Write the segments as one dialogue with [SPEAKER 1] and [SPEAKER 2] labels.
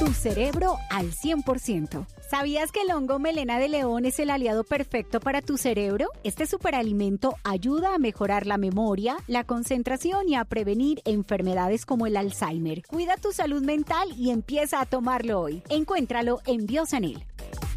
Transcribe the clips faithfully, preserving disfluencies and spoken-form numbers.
[SPEAKER 1] tu cerebro al cien por ciento. ¿Sabías que el hongo melena de león es el aliado perfecto para tu cerebro? Este superalimento ayuda a mejorar la memoria, la concentración y a prevenir enfermedades como el Alzheimer. Cuida tu salud mental y empieza a tomarlo hoy. Encuéntralo en Biosanel.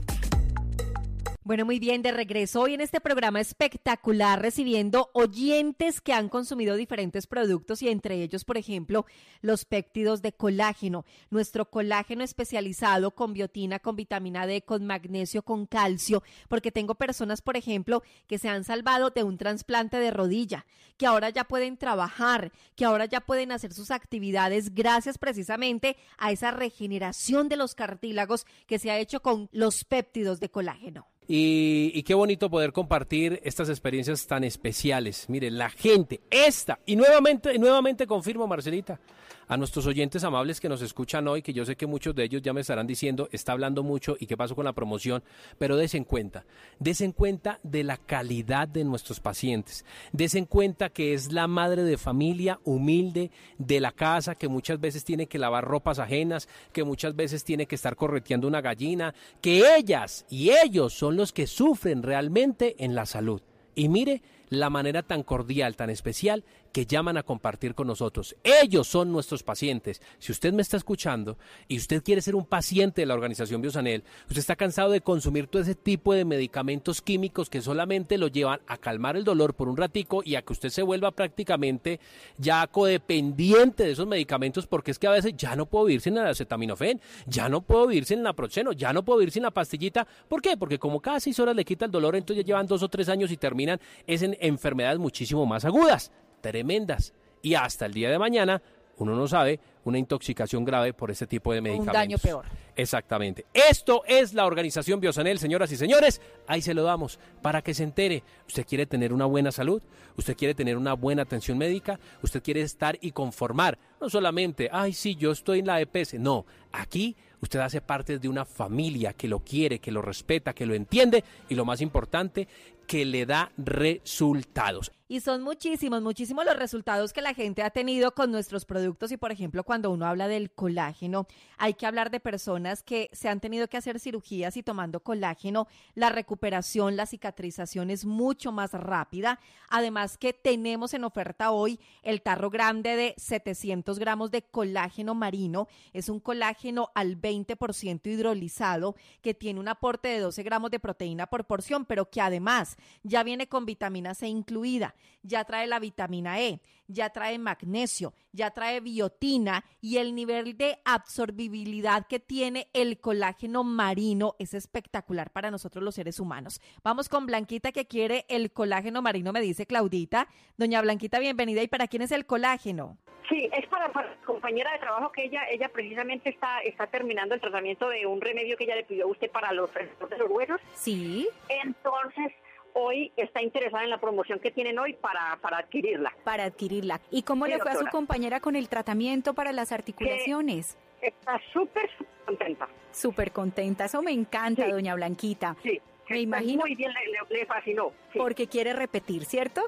[SPEAKER 2] Bueno, muy bien, de regreso hoy en este programa espectacular, recibiendo oyentes que han consumido diferentes productos y entre ellos, por ejemplo, los péptidos de colágeno, nuestro colágeno especializado con biotina, con vitamina D, con magnesio, con calcio, porque tengo personas, por ejemplo, que se han salvado de un trasplante de rodilla, que ahora ya pueden trabajar, que ahora ya pueden hacer sus actividades gracias precisamente a esa regeneración de los cartílagos que se ha hecho con los péptidos de colágeno.
[SPEAKER 3] Y, y qué bonito poder compartir estas experiencias tan especiales. Mire, la gente, esta, y nuevamente, y nuevamente confirmo, Marcelita, a nuestros oyentes amables que nos escuchan hoy, que yo sé que muchos de ellos ya me estarán diciendo, está hablando mucho y qué pasó con la promoción, pero desen cuenta, desen cuenta de la calidad de nuestros pacientes, desen cuenta que es la madre de familia humilde de la casa, que muchas veces tiene que lavar ropas ajenas, que muchas veces tiene que estar correteando una gallina, que ellas y ellos son los que sufren realmente en la salud. Y mire la manera tan cordial, tan especial que llaman a compartir con nosotros. Ellos son nuestros pacientes. Si usted me está escuchando y usted quiere ser un paciente de la organización Biosanel, usted está cansado de consumir todo ese tipo de medicamentos químicos que solamente lo llevan a calmar el dolor por un ratico y a que usted se vuelva prácticamente ya codependiente de esos medicamentos, porque es que a veces ya no puedo vivir sin el acetaminofén, ya no puedo vivir sin el naproxeno, ya no puedo vivir sin la pastillita. ¿Por qué? Porque como cada seis horas le quita el dolor, entonces ya llevan dos o tres años y terminan es en enfermedades muchísimo más agudas, tremendas, y hasta el día de mañana uno no sabe, una intoxicación grave por este tipo de medicamentos.
[SPEAKER 2] Un daño peor.
[SPEAKER 3] Exactamente. Esto es la organización Biosanel, señoras y señores. Ahí se lo damos para que se entere. Usted quiere tener una buena salud, usted quiere tener una buena atención médica, usted quiere estar y conformar. No solamente, ay, sí, yo estoy en la E P S. No, aquí usted hace parte de una familia que lo quiere, que lo respeta, que lo entiende y lo más importante, que le da resultados.
[SPEAKER 2] Y son muchísimos, muchísimos los resultados que la gente ha tenido con nuestros productos y, por ejemplo, cuando uno habla del colágeno, hay que hablar de personas que se han tenido que hacer cirugías y tomando colágeno, la recuperación, la cicatrización es mucho más rápida. Además que tenemos en oferta hoy el tarro grande de setecientos gramos de colágeno marino. Es un colágeno al veinte por ciento hidrolizado que tiene un aporte de doce gramos de proteína por porción, pero que además ya viene con vitamina C incluida. Ya trae la vitamina E, ya trae magnesio, ya trae biotina y el nivel de absorbibilidad que tiene el colágeno marino es espectacular para nosotros los seres humanos. Vamos con Blanquita que quiere el colágeno marino, me dice Claudita. Doña Blanquita, bienvenida. ¿Y para quién es el colágeno?
[SPEAKER 4] Sí, es para, para la compañera de trabajo que ella ella precisamente está está terminando el tratamiento de un remedio que ella le pidió a usted para los de los huesos.
[SPEAKER 2] Sí.
[SPEAKER 4] Entonces, hoy está interesada en la promoción que tienen hoy para, para adquirirla.
[SPEAKER 1] Para adquirirla. ¿Y cómo
[SPEAKER 4] Sí,
[SPEAKER 1] le fue
[SPEAKER 4] doctora.
[SPEAKER 1] a su compañera con el tratamiento para las articulaciones?
[SPEAKER 4] Que está súper contenta.
[SPEAKER 1] Súper contenta. Eso me encanta,
[SPEAKER 4] Sí.
[SPEAKER 1] doña Blanquita.
[SPEAKER 4] Sí,
[SPEAKER 1] Me
[SPEAKER 4] está
[SPEAKER 1] imagino
[SPEAKER 4] muy bien, le, le, le fascinó. Sí,
[SPEAKER 1] porque quiere repetir, ¿cierto?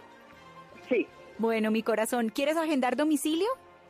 [SPEAKER 4] sí,
[SPEAKER 1] Bueno, mi corazón, ¿quieres agendar domicilio?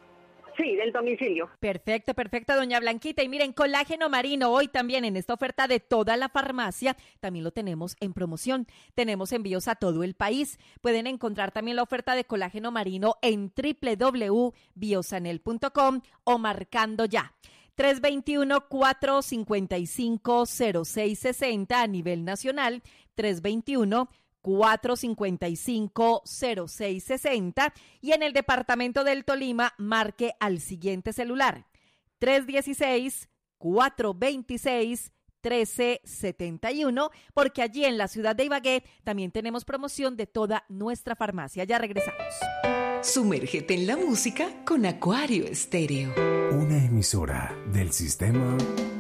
[SPEAKER 4] sí, del domicilio.
[SPEAKER 2] Perfecto, perfecto, doña Blanquita. Y miren, colágeno marino hoy también en esta oferta de toda la farmacia, también lo tenemos en promoción. Tenemos envíos a todo el país. Pueden encontrar también la oferta de colágeno marino en doble u doble u doble u punto biosanel punto com o marcando ya. tres dos uno, cuatro cinco cinco, cero seis seis cero a nivel nacional, tres dos uno, cuatro cinco cinco, cero seis seis cero y en el departamento del Tolima marque al siguiente celular tres uno seis, cuatro dos seis, uno tres siete uno porque allí en la ciudad de Ibagué también tenemos promoción de toda nuestra farmacia. Ya regresamos.
[SPEAKER 5] Sumérgete en la música con Acuario Estéreo.
[SPEAKER 6] Una emisora del sistema